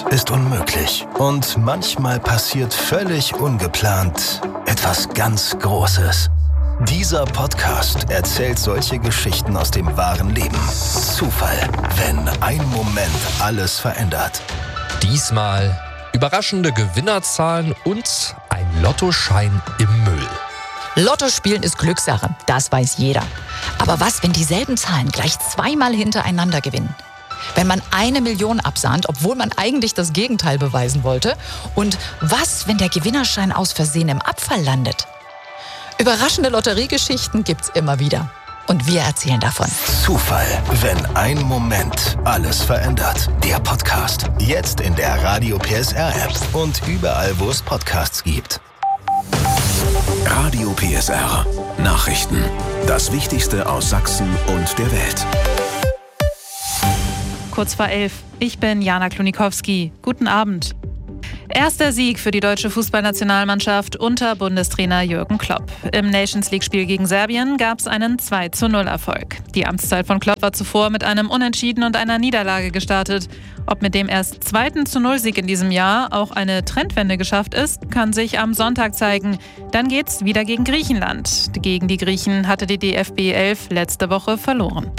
ist unmöglich. Und manchmal passiert völlig ungeplant etwas ganz Großes. Dieser Podcast erzählt solche Geschichten aus dem wahren Leben. Zufall, wenn ein Moment alles verändert. Diesmal überraschende Gewinnerzahlen und ein Lottoschein im Müll. Lotto spielen ist Glückssache, das weiß jeder. Aber was, wenn dieselben Zahlen gleich zweimal hintereinander gewinnen? Wenn man 1 Million absahnt, obwohl man eigentlich das Gegenteil beweisen wollte? Und was, wenn der Gewinnerschein aus Versehen im Abfall landet? Überraschende Lotteriegeschichten gibt's immer wieder. Und wir erzählen davon. Zufall, wenn ein Moment alles verändert. Der Podcast. Jetzt in der Radio PSR App und überall, wo es Podcasts gibt. Radio PSR. Nachrichten. Das Wichtigste aus Sachsen und der Welt. Kurz vor 11. Ich bin Jana Klonikowski. Guten Abend. Erster Sieg für die deutsche Fußballnationalmannschaft unter Bundestrainer Jürgen Klopp. Im Nations-League-Spiel gegen Serbien gab es einen 2:0-Erfolg. Die Amtszeit von Klopp war zuvor mit einem Unentschieden und einer Niederlage gestartet. Ob mit dem erst 2:0-Sieg in diesem Jahr auch eine Trendwende geschafft ist, kann sich am Sonntag zeigen. Dann geht's wieder gegen Griechenland. Gegen die Griechen hatte die DFB 11 letzte Woche verloren.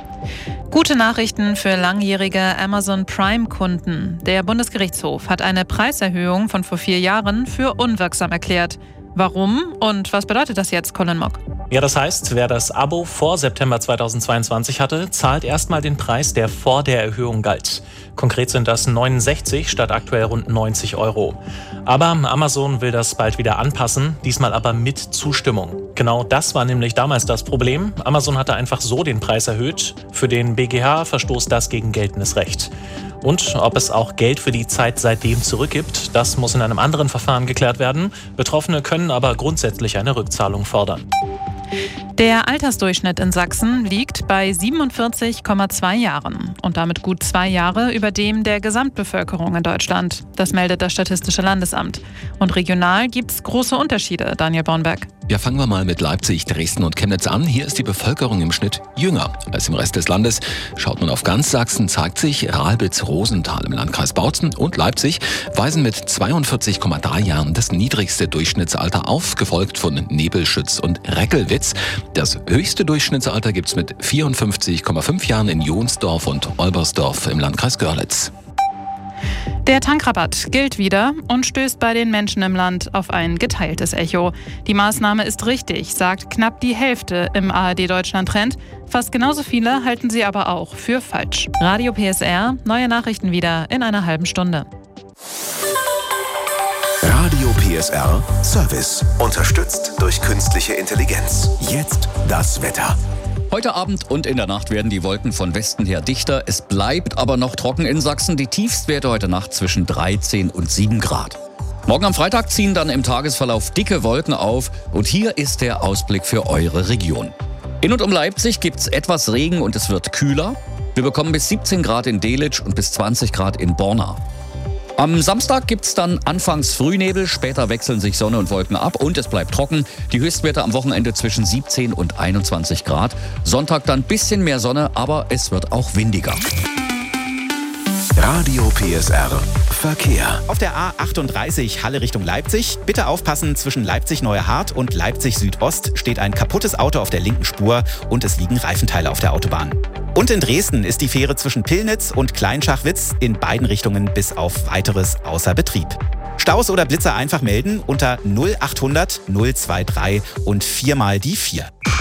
Gute Nachrichten für langjährige Amazon Prime-Kunden. Der Bundesgerichtshof hat eine Preiserhöhung von vor 4 Jahren für unwirksam erklärt. Warum und was bedeutet das jetzt, Colin Mock? Ja, das heißt, wer das Abo vor September 2022 hatte, zahlt erstmal den Preis, der vor der Erhöhung galt. Konkret sind das 69 statt aktuell rund 90 €. Aber Amazon will das bald wieder anpassen, diesmal aber mit Zustimmung. Genau das war nämlich damals das Problem. Amazon hatte einfach so den Preis erhöht. Für den BGH verstoßt das gegen geltendes Recht. Und ob es auch Geld für die Zeit seitdem zurückgibt, das muss in einem anderen Verfahren geklärt werden. Betroffene können aber grundsätzlich eine Rückzahlung fordern. Der Altersdurchschnitt in Sachsen liegt bei 47,2 Jahren und damit gut 2 Jahre über dem der Gesamtbevölkerung in Deutschland. Das meldet das Statistische Landesamt. Und regional gibt es große Unterschiede, Daniel Bornberg. Ja, fangen wir mal mit Leipzig, Dresden und Chemnitz an. Hier ist die Bevölkerung im Schnitt jünger als im Rest des Landes. Schaut man auf ganz Sachsen, zeigt sich, Ralbitz-Rosenthal im Landkreis Bautzen und Leipzig weisen mit 42,3 Jahren das niedrigste Durchschnittsalter auf, gefolgt von Nebelschütz und Reckelwitz. Das höchste Durchschnittsalter gibt's mit 54,5 Jahren in Jonsdorf und Olbersdorf im Landkreis Görlitz. Der Tankrabatt gilt wieder und stößt bei den Menschen im Land auf ein geteiltes Echo. Die Maßnahme ist richtig, sagt knapp die Hälfte im ARD-Deutschland-Trend. Fast genauso viele halten sie aber auch für falsch. Radio PSR, neue Nachrichten wieder in einer halben Stunde. Radio PSR Service. Unterstützt durch künstliche Intelligenz. Jetzt das Wetter. Heute Abend und in der Nacht werden die Wolken von Westen her dichter. Es bleibt aber noch trocken in Sachsen. Die Tiefstwerte heute Nacht zwischen 13 und 7 Grad. Morgen am Freitag ziehen dann im Tagesverlauf dicke Wolken auf. Und hier ist der Ausblick für eure Region. In und um Leipzig gibt's etwas Regen und es wird kühler. Wir bekommen bis 17 Grad in Delitzsch und bis 20 Grad in Borna. Am Samstag gibt's dann anfangs Frühnebel, später wechseln sich Sonne und Wolken ab und es bleibt trocken. Die Höchstwerte am Wochenende zwischen 17 und 21 Grad. Sonntag dann ein bisschen mehr Sonne, aber es wird auch windiger. Radio PSR Verkehr. Auf der A38 Halle Richtung Leipzig. Bitte aufpassen, zwischen Leipzig-Neuerhardt und Leipzig-Südost steht ein kaputtes Auto auf der linken Spur und es liegen Reifenteile auf der Autobahn. Und in Dresden ist die Fähre zwischen Pillnitz und Kleinschachwitz in beiden Richtungen bis auf Weiteres außer Betrieb. Staus oder Blitzer einfach melden unter 0800 023 und 4 mal die 4.